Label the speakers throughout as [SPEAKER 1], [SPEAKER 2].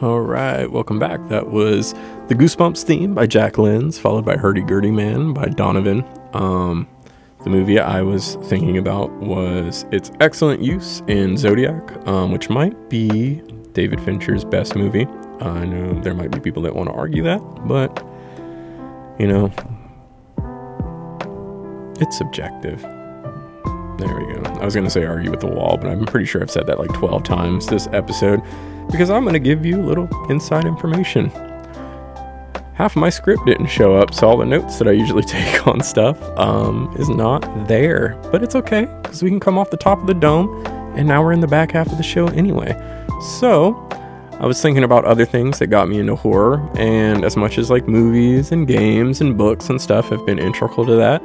[SPEAKER 1] All right, welcome back. That was the Goosebumps theme by Jack Lenz, followed by Hurdy-Gurdy Man by Donovan. The movie I was thinking about was its excellent use in Zodiac, which might be David Fincher's best movie. I know there might be people that want to argue that, but, you know, it's subjective. There we go. I was going to say argue with the wall, but I'm pretty sure I've said that like 12 times this episode, because I'm going to give you a little inside information. Half of my script didn't show up, so all the notes that I usually take on stuff is not there. But it's okay, because we can come off the top of the dome, and now we're in the back half of the show anyway. So, I was thinking about other things that got me into horror, and as much as like movies and games and books and stuff have been integral to that,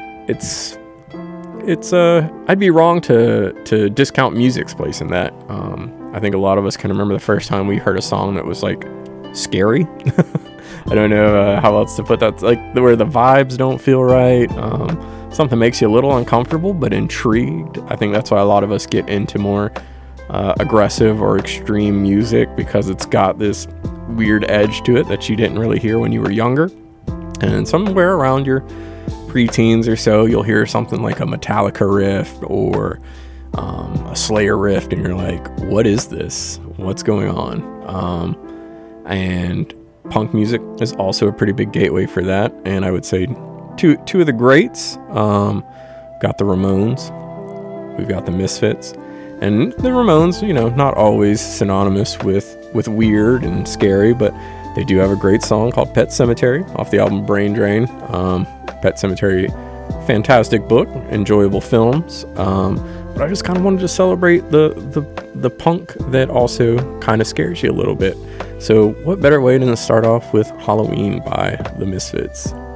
[SPEAKER 1] I'd be wrong to discount music's place in that. I think a lot of us can remember the first time we heard a song that was like scary. I don't know how else to put that, like where the vibes don't feel right. Something makes you a little uncomfortable but intrigued. I think that's why a lot of us get into more aggressive or extreme music, because it's got this weird edge to it that you didn't really hear when you were younger. And somewhere around your preteens or so, you'll hear something like a Metallica riff or a Slayer riff, and you're like, what is this? What's going on? And punk music is also a pretty big gateway for that. And I would say two of the greats, got the Ramones, we've got the Misfits. And the Ramones, you know, not always synonymous with weird and scary, but they do have a great song called Pet Sematary off the album Brain Drain. Pet Sematary, fantastic book, enjoyable films. But I just kind of wanted to celebrate the punk that also kind of scares you a little bit. So what better way than to start off with Halloween by the Misfits?